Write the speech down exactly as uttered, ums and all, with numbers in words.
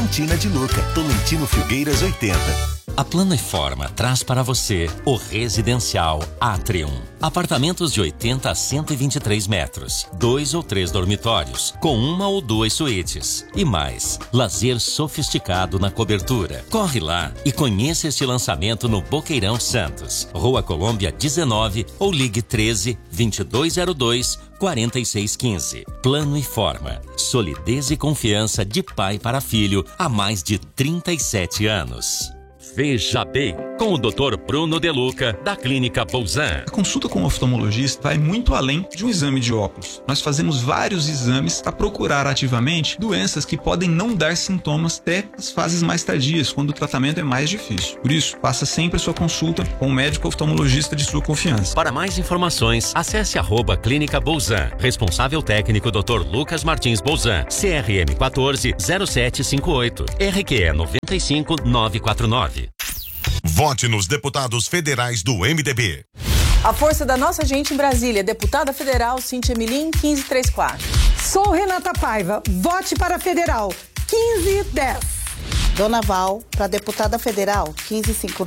Cantina de Luca, Tolentino Filgueiras oitenta. A Planoforma traz para você o Residencial Atrium. Apartamentos de oitenta a cento e vinte e três metros, dois ou três dormitórios, com uma ou duas suítes. E mais, lazer sofisticado na cobertura. Corre lá e conheça este lançamento no Boqueirão Santos, Rua Colômbia dezenove ou ligue treze, vinte e dois zero dois, quarenta e seis quinze. Plano e Forma. Solidez e confiança de pai para filho há mais de trinta e sete anos. Veja bem, com o doutor Bruno De Luca, da Clínica Bolzan. A consulta com o oftalmologista vai muito além de um exame de óculos. Nós fazemos vários exames para procurar ativamente doenças que podem não dar sintomas até as fases mais tardias, quando o tratamento é mais difícil. Por isso, faça sempre a sua consulta com o médico oftalmologista de sua confiança. Para mais informações, acesse arroba Clínica Bolzan. Responsável técnico doutor Lucas Martins Bolzan. C R M quatorze zero sete cinco oito. R Q E noventa e cinco nove quatro nove. Vote nos deputados federais do M D B. A força da nossa gente em Brasília, deputada federal Cíntia Milim, quinze trinta e quatro. Sou Renata Paiva, vote para federal, quinze dez. Dona Val, para deputada federal, quinze cinquenta e nove.